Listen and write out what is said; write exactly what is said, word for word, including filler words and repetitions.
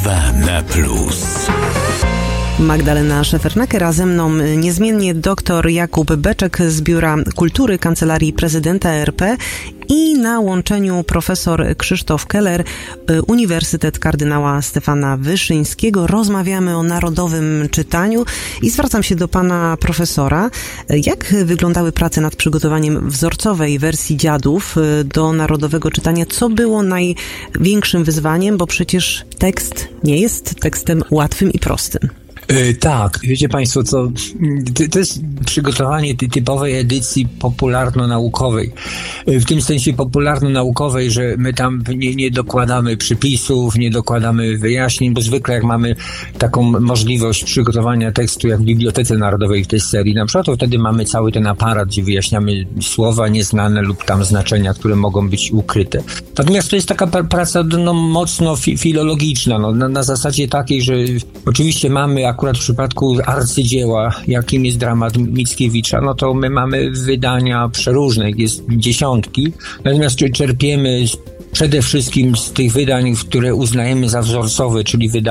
dwa na plus. Magdalena Szefernaker, a ze mną niezmiennie dr Jakub Beczek z Biura Kultury Kancelarii Prezydenta R P i na łączeniu profesor Krzysztof Keller, Uniwersytet Kardynała Stefana Wyszyńskiego. Rozmawiamy o narodowym czytaniu i zwracam się do pana profesora. Jak wyglądały prace nad przygotowaniem wzorcowej wersji Dziadów do narodowego czytania? Co było największym wyzwaniem, bo przecież tekst nie jest tekstem łatwym i prostym. Yy, tak, wiecie Państwo, co, to jest przygotowanie typowej edycji popularno-naukowej. Yy, w tym sensie popularno-naukowej, że my tam nie, nie dokładamy przypisów, nie dokładamy wyjaśnień, bo zwykle jak mamy taką możliwość przygotowania tekstu jak w Bibliotece Narodowej w tej serii, na przykład, to wtedy mamy cały ten aparat, gdzie wyjaśniamy słowa nieznane lub tam znaczenia, które mogą być ukryte. Natomiast to jest taka praca no, mocno fi- filologiczna, no, na, na zasadzie takiej, że oczywiście mamy akurat w przypadku arcydzieła, jakim jest dramat Mickiewicza, no to my mamy wydania przeróżne, jest dziesiątki, natomiast czerpiemy przede wszystkim z tych wydań, które uznajemy za wzorcowe, czyli wydania